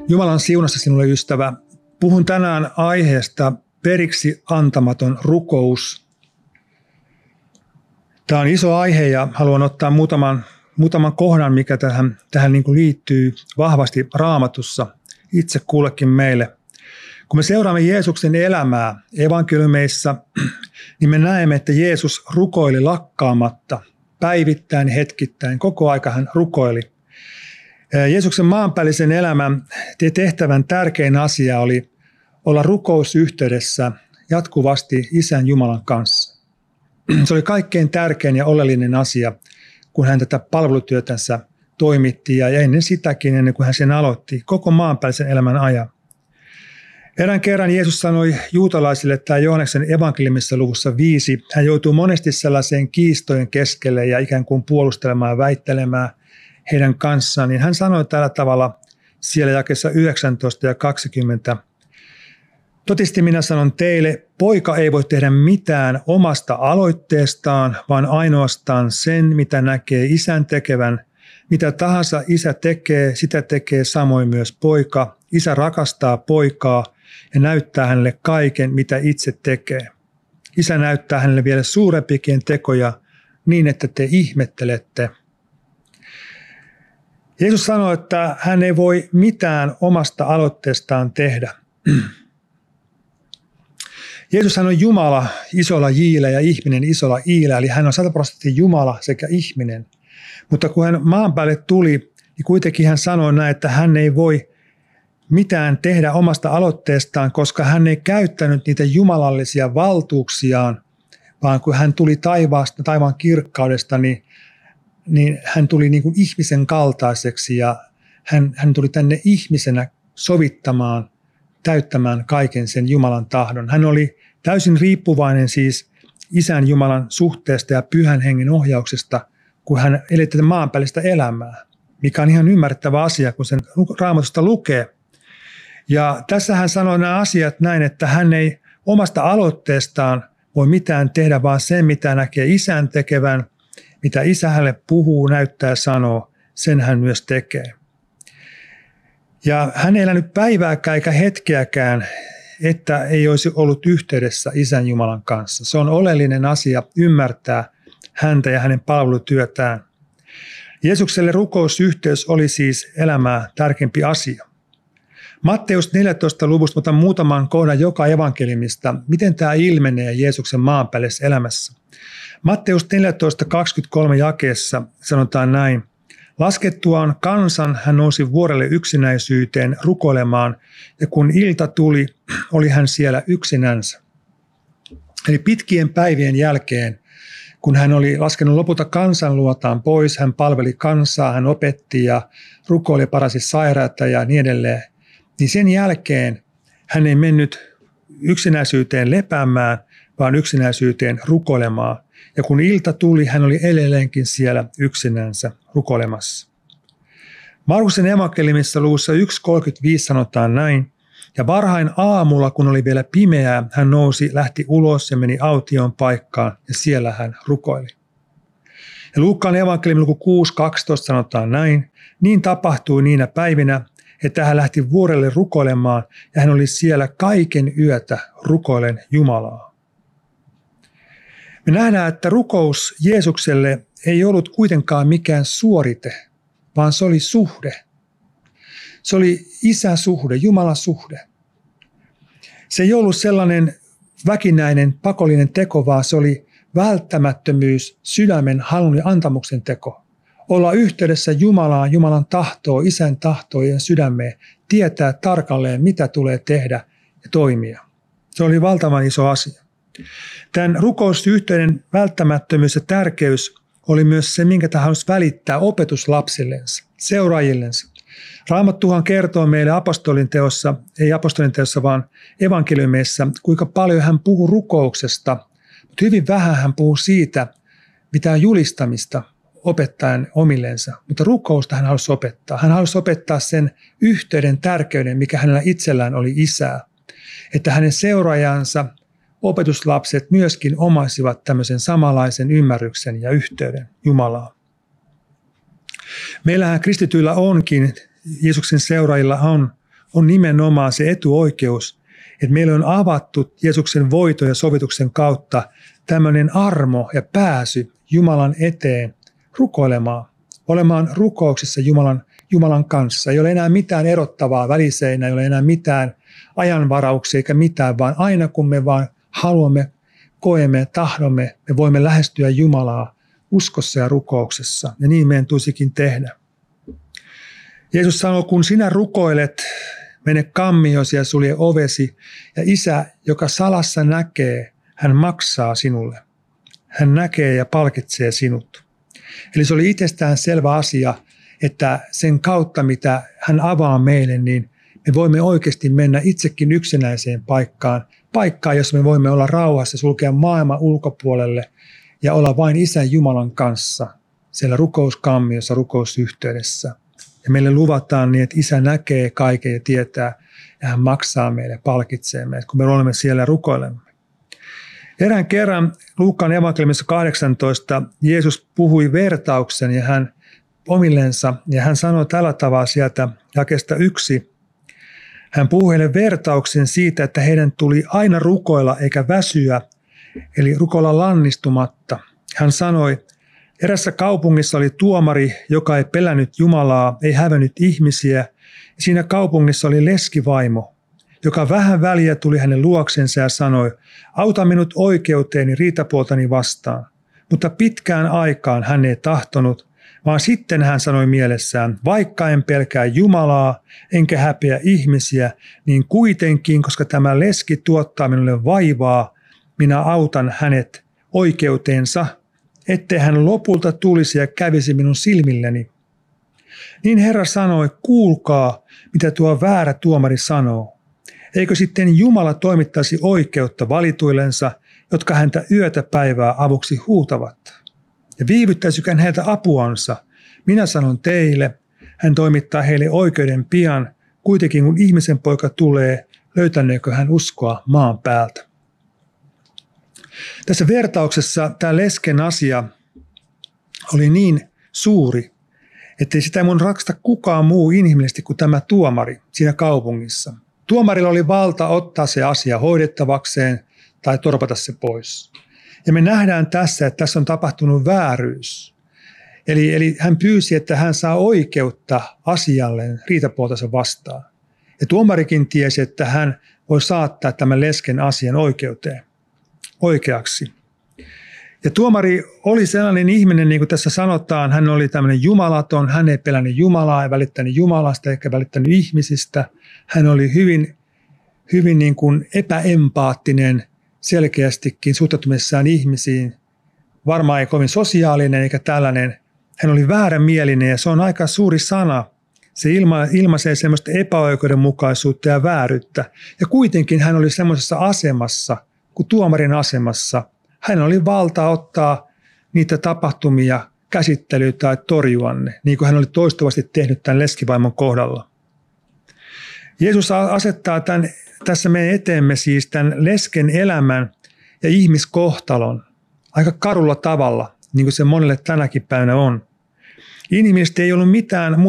Jumalan siunasta sinulle, ystävä. Puhun tänään aiheesta periksi antamaton rukous. Tämä on iso aihe ja haluan ottaa muutaman kohdan, mikä tähän liittyy vahvasti Raamatussa itse kullekin meille. Kun me seuraamme Jeesuksen elämää evankeliumeissa, niin me näemme, että Jeesus rukoili lakkaamatta, päivittäin, hetkittäin, koko aika hän rukoili. Jeesuksen maanpäällisen elämän tehtävän tärkein asia oli olla rukousyhteydessä jatkuvasti Isän Jumalan kanssa. Se oli kaikkein tärkein ja oleellinen asia, kun hän tätä palvelutyötänsä toimitti ja ennen sitäkin, ennen kuin hän sen aloitti, koko maanpäällisen elämän ajan. Erään kerran Jeesus sanoi juutalaisille, tämä Johanneksen evankeliumissa luvussa 5, hän joutuu monesti sellaiseen kiistojen keskelle ja ikään kuin puolustelemaan ja väittelemään heidän kanssaan, niin hän sanoi tällä tavalla siellä jakeessa 19 ja 20. Totisesti minä sanon teille, poika ei voi tehdä mitään omasta aloitteestaan, vaan ainoastaan sen, mitä näkee isän tekevän. Mitä tahansa isä tekee, sitä tekee samoin myös poika. Isä rakastaa poikaa ja näyttää hänelle kaiken, mitä itse tekee. Isä näyttää hänelle vielä suurempikin tekoja niin, että te ihmettelette. Jeesus sanoi, että hän ei voi mitään omasta aloitteestaan tehdä. Jeesus on Jumala isolla J:llä ja ihminen isolla I:llä, eli hän on 100% Jumala sekä ihminen. Mutta kun hän maan päälle tuli, niin kuitenkin hän sanoi näin, että hän ei voi mitään tehdä omasta aloitteestaan, koska hän ei käyttänyt niitä jumalallisia valtuuksiaan, vaan kun hän tuli taivaan kirkkaudesta, niin hän tuli niin kuin ihmisen kaltaiseksi ja hän tuli tänne ihmisenä sovittamaan, täyttämään kaiken sen Jumalan tahdon. Hän oli täysin riippuvainen siis Isän Jumalan suhteesta ja Pyhän Hengen ohjauksesta, kun hän eli tätä maanpäällistä elämää, mikä on ihan ymmärrettävä asia, kun sen Raamatusta lukee. Ja tässä hän sanoi nämä asiat näin, että hän ei omasta aloitteestaan voi mitään tehdä, vaan sen, mitä näkee Isän tekevän, mitä Isä hänelle puhuu, näyttää, sanoo, sen hän myös tekee. Ja hän ei elänyt päivääkään eikä hetkeäkään, että ei olisi ollut yhteydessä Isän Jumalan kanssa. Se on oleellinen asia ymmärtää häntä ja hänen palvelutyötään. Jeesukselle rukousyhteys oli siis elämää tärkeämpi asia. Matteus 14 luvusta otan muutaman kohdan joka evankeliumista, miten tämä ilmenee Jeesuksen maanpäällisessä elämässä. Matteus 14:23 jakeessa sanotaan näin. Laskettuaan kansan hän nousi vuorelle yksinäisyyteen rukoilemaan, ja kun ilta tuli, oli hän siellä yksinänsä. Eli pitkien päivien jälkeen, kun hän oli laskenut lopulta kansan luotaan pois, hän palveli kansaa, hän opetti ja rukoili, parasi sairaita ja niin edelleen, niin sen jälkeen hän ei mennyt yksinäisyyteen lepäämään, vaan yksinäisyyteen rukoilemaan. Ja kun ilta tuli, hän oli edelleenkin siellä yksinänsä rukoilemassa. Markuksen evankeliumissa luvussa 1:35 sanotaan näin. Ja varhain aamulla, kun oli vielä pimeää, hän nousi, lähti ulos ja meni autioon paikkaan ja siellä hän rukoili. Ja Luukkaan evankeliumin luku 6:12 sanotaan näin. Niin tapahtui niinä päivinä, että hän lähti vuorelle rukoilemaan ja hän oli siellä kaiken yötä rukoilen Jumalaa. Me nähdään, että rukous Jeesukselle ei ollut kuitenkaan mikään suorite, vaan se oli suhde. Se oli isäsuhde, Jumalasuhde. Se ei ollut sellainen väkinäinen, pakollinen teko, vaan se oli välttämättömyys, sydämen halun ja antamuksen teko. Olla yhteydessä Jumalaan, Jumalan tahtoa, Isän tahtoa ja sydämeen, tietää tarkalleen, mitä tulee tehdä ja toimia. Se oli valtavan iso asia. Tämän rukousyhteyden välttämättömyys ja tärkeys oli myös se, minkä hän halusi välittää opetuslapsillensa, seuraajillensa. Raamattuhan kertoo meille ei apostolin teossa, vaan evankeliumeissa, kuinka paljon hän puhuu rukouksesta, mutta hyvin vähän hän puhuu siitä, mitä julistamista opettajan omillensa. Mutta rukousta hän halusi opettaa. Hän halusi opettaa sen yhteyden tärkeyden, mikä hänellä itsellään oli Isää. Että hänen seuraajansa, opetuslapset myöskin omaisivat tämmöisen samanlaisen ymmärryksen ja yhteyden Jumalaan. Meillähän kristityillä onkin, Jeesuksen seuraajilla on nimenomaan se etuoikeus, että meille on avattu Jeesuksen voiton ja sovituksen kautta tämmöinen armo ja pääsy Jumalan eteen rukoilemaan, olemaan rukouksissa Jumalan kanssa. Ei ole enää mitään erottavaa väliseinä, ei ole enää mitään ajanvarauksia eikä mitään, vaan aina kun me vaan haluamme, koemme, tahdomme, me voimme lähestyä Jumalaa uskossa ja rukouksessa. Ja niin meidän tulisikin tehdä. Jeesus sanoo, kun sinä rukoilet, mene kammiosi ja sulje ovesi, ja Isä, joka salassa näkee, hän maksaa sinulle. Hän näkee ja palkitsee sinut. Eli se oli itsestään selvä asia, että sen kautta, mitä hän avaa meille, niin me voimme oikeasti mennä itsekin yksinäiseen paikkaan, jossa me voimme olla rauhassa, sulkea maailman ulkopuolelle ja olla vain Isän Jumalan kanssa siellä rukouskammiossa, rukousyhteydessä. Ja meille luvataan niin, että Isä näkee kaiken ja tietää, ja hän maksaa meille, palkitsee meille, kun me olemme siellä ja rukoilemme. Erään kerran Luukkaan evankeliumissa 18 Jeesus puhui vertauksen ja hän omillensa, ja hän sanoi tällä tavalla sieltä jakeesta 1. Hän puhui heille vertauksen siitä, että heidän tuli aina rukoilla eikä väsyä, eli rukoilla lannistumatta. Hän sanoi, erässä kaupungissa oli tuomari, joka ei pelännyt Jumalaa, ei hävennyt ihmisiä. Siinä kaupungissa oli leskivaimo, joka vähän väliä tuli hänen luoksensa ja sanoi, auta minut oikeuteeni riitapuoltani vastaan. Mutta pitkään aikaan hän ei tahtonut, vaan sitten hän sanoi mielessään, vaikka en pelkää Jumalaa, enkä häpeä ihmisiä, niin kuitenkin, koska tämä leski tuottaa minulle vaivaa, minä autan hänet oikeuteensa, ettei hän lopulta tulisi ja kävisi minun silmilleni. Niin Herra sanoi, kuulkaa, mitä tuo väärä tuomari sanoo. Eikö sitten Jumala toimittaisi oikeutta valituillensa, jotka häntä yötä päivää avuksi huutavat? Ja viivyttäisikö hän heiltä apuansa? Minä sanon teille, hän toimittaa heille oikeuden pian, kuitenkin kun ihmisen poika tulee, löytäneekö hän uskoa maan päältä? Tässä vertauksessa tämä lesken asia oli niin suuri, ettei sitä ei mun rakasta kukaan muu inhimillisesti kuin tämä tuomari siinä kaupungissa. Tuomarilla oli valta ottaa se asia hoidettavakseen tai torpata se pois. Ja me nähdään tässä, että tässä on tapahtunut vääryys. Eli hän pyysi, että hän saa oikeutta asialleen riitapuoltansa vastaan. Ja tuomarikin tiesi, että hän voi saattaa tämän lesken asian oikeaksi. Ja tuomari oli sellainen ihminen, niin kuin tässä sanotaan, hän oli tämmöinen jumalaton, hän ei pelännyt Jumalaa, ei välittänyt Jumalasta eikä välittänyt ihmisistä. Hän oli hyvin niin kuin epäempaattinen selkeästikin suhtautumisessaan ihmisiin. Varmaan ei kovin sosiaalinen eikä tällainen. Hän oli väärämielinen ja se on aika suuri sana. Se ilmaisee semmoista epäoikeudenmukaisuutta ja vääryyttä. Ja kuitenkin hän oli semmoisessa asemassa, kuin tuomarin asemassa. Hän oli valta ottaa niitä tapahtumia käsittelyyn tai torjua ne, niin kuin hän oli toistuvasti tehnyt tämän leskivaimon kohdalla. Jeesus asettaa tässä meidän eteemme siis tämän lesken elämän ja ihmiskohtalon aika karulla tavalla, niin kuin se monelle tänäkin päivänä on. Inhimillisesti ei ollut mitään